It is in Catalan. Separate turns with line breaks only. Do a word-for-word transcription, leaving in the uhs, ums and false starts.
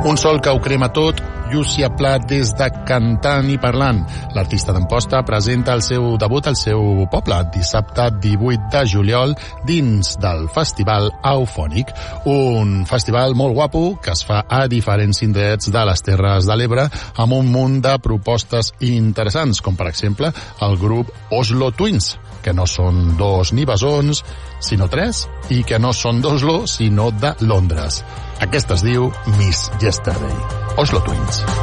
Un sol que ho crema tot, Llúcia Plat des de Cantant i Parlant. L'artista d'Amposta presenta el seu debut al seu poble dissabte divuit de juliol dins del Festival Eufònic. Un festival molt guapo que es fa a diferents indrets de les Terres de l'Ebre amb un munt de propostes interessants, com per exemple el grup Oslo Twins, que no són dos ni bessons, sinó tres, i que no són d'Oslo, sinó de Londres. Aquesta es diu Miss Yesterday. Oslo Twins.